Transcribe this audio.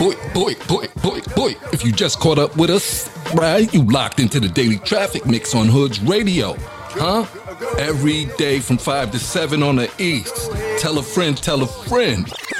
Boy. If you just caught up with us, right, you locked into the Daily Traffic Mix on Hoods Radio. Huh? Every day from 5 to 7 on the East. Tell a friend.